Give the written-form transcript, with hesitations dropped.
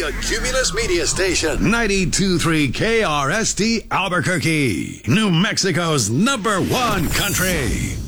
The Cumulus Media Station. 92.3 KRST Albuquerque, New Mexico's #1 country.